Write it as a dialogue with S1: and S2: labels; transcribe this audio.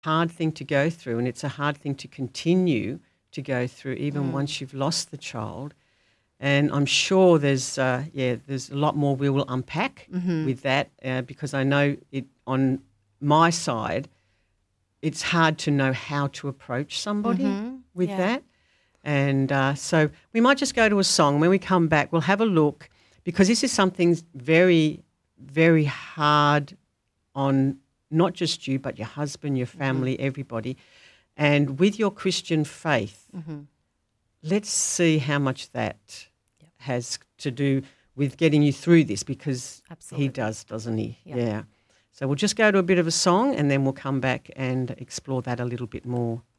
S1: hard thing to go through, and it's a hard thing to continue to go through even once you've lost the child. And I'm sure there's a lot more we will unpack with that because I know it on my side, it's hard to know how to approach somebody with that. And so we might just go to a song. When we come back, we'll have a look because this is something very, very hard on not just you but your husband, your family, everybody. And with your Christian faith, let's see how much that has to do with getting you through this because he does, doesn't he? Yeah. So we'll just go to a bit of a song and then we'll come back and explore that a little bit more.